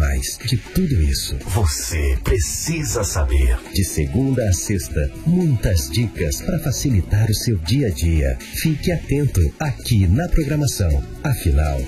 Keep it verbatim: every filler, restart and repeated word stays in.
mais de tudo isso. Você precisa saber. De segunda a sexta, muitas dicas para facilitar o seu dia a dia. Fique atento aqui na programação. Afinal,